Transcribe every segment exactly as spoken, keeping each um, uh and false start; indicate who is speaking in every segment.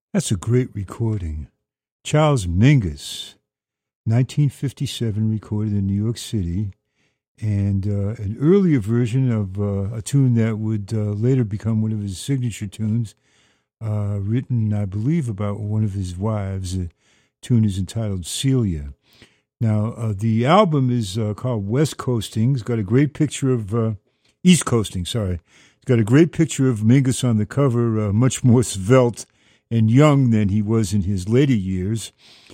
Speaker 1: That's a great recording. Charles Mingus, nineteen fifty-seven, recorded in New York City, and uh, an earlier version of uh, a tune that would uh, later become one of his signature tunes, uh, written, I believe, about one of his wives. The tune is entitled Celia. Now, uh, the album is uh, called West Coasting. It's got a great picture of uh, East Coasting, sorry. It's got a great picture of Mingus on the cover, uh, much more svelte and young than he was in his later years.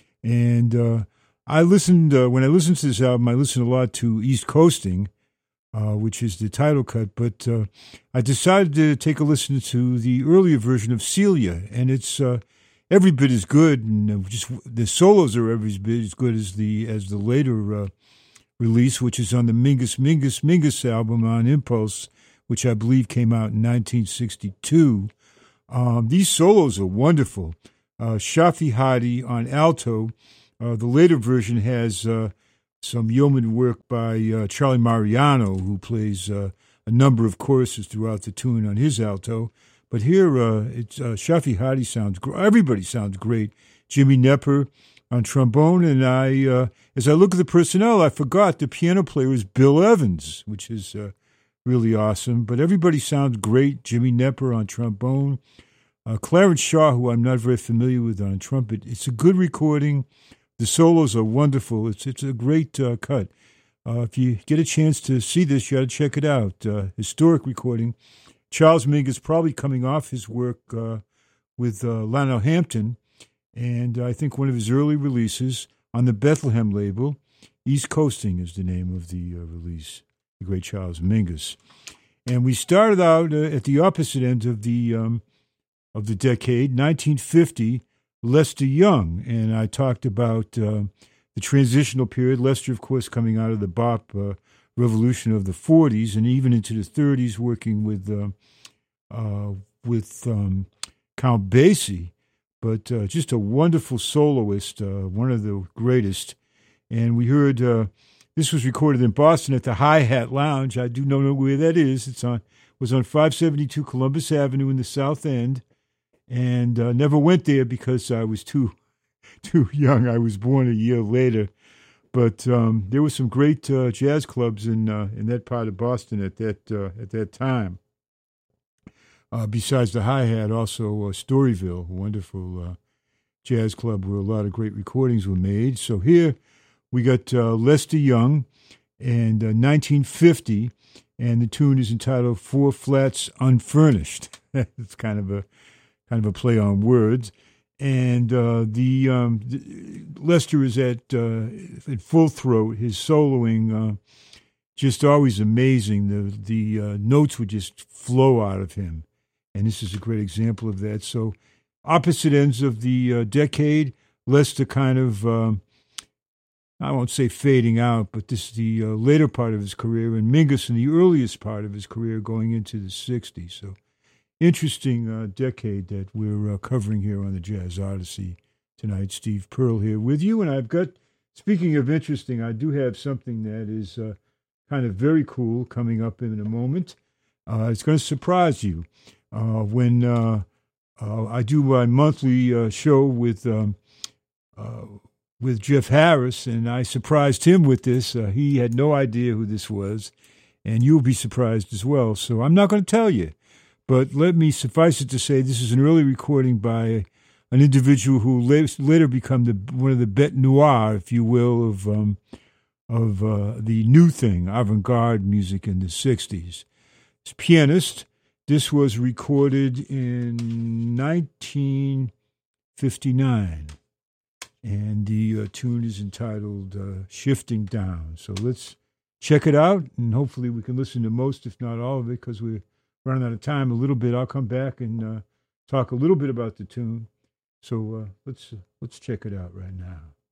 Speaker 1: And uh, I listened, uh, when I listened to this album, I listened a lot to East Coasting, uh, which is the title cut, but uh, I decided to take a listen to the earlier version of Celia, and it's uh, every bit as good, and just the solos are every bit as good as the as the later uh, release, which is on the Mingus Mingus Mingus album on Impulse, which I believe came out in nineteen sixty-two. Um, these solos are wonderful. Uh, Shafi Hadi on alto. Uh, the later version has uh, some yeoman work by uh, Charlie Mariano, who plays uh, a number of choruses throughout the tune on his alto. But here, uh, it's uh, Shafi Hadi sounds great. Everybody sounds great. Jimmy Knepper on trombone, and I, uh, as I look at the personnel, I forgot the piano player is Bill Evans, which is uh, really awesome. But everybody sounds great. Jimmy Knepper on trombone. Uh, Clarence Shaw, who I'm not very familiar with, on trumpet. It's a good recording. The solos are wonderful. It's it's a great uh, cut. Uh, if you get a chance to see this, you got to check it out. Uh, historic recording. Charles Mingus probably coming off his work uh, with uh, Lionel Hampton, and I think one of his early releases on the Bethlehem label. East Coasting is the name of the uh, release. The great Charles Mingus. And we started out uh, at the opposite end of the um, of the decade, nineteen fifty, Lester Young. And I talked about uh, the transitional period, Lester, of course, coming out of the bop uh, revolution of the forties and even into the thirties, working with uh, uh, with um, Count Basie. But uh, just a wonderful soloist, uh, one of the greatest. And we heard... Uh, This was recorded in Boston at the Hi-Hat Lounge. I do know where that is. It's on was on five seventy-two Columbus Avenue in the South End, and uh, never went there because I was too too young. I was born a year later, but um, there were some great uh, jazz clubs in uh, in that part of Boston at that uh, at that time. Uh, besides the Hi-Hat, also uh, Storyville, a wonderful uh, jazz club where a lot of great recordings were made. So here. We got uh, Lester Young and uh, nineteen fifty, and the tune is entitled Four Flats Unfurnished. It's kind of a kind of a play on words. And uh, the, um, the Lester is at uh, at full throat. His soloing uh, just always amazing. The the uh, notes would just flow out of him, and this is a great example of that. So, opposite ends of the uh, decade, Lester kind of. Um, I won't say fading out, but this is the uh, later part of his career, and Mingus in the earliest part of his career going into the sixties. So interesting uh, decade that we're uh, covering here on the Jazz Odyssey tonight. Steve Pearl here with you, and I've got, speaking of interesting, I do have something that is uh, kind of very cool coming up in a moment. Uh, it's going to surprise you. Uh, when uh, uh, I do my monthly uh, show with... Um, uh, with Jeff Harris, and I surprised him with this. Uh, he had no idea who this was, and you'll be surprised as well. So I'm not going to tell you, but let me suffice it to say this is an early recording by an individual who later became the, one of the bête noire, if you will, of um, of uh, the new thing, avant-garde music in the sixties. It's a pianist. This was recorded in nineteen fifty-nine. And the uh, tune is entitled uh, Shifting Down. So let's check it out, and hopefully we can listen to most, if not all of it, because we're running out of time a little bit. I'll come back and uh, talk a little bit about the tune. So uh, let's uh, let's check it out right now.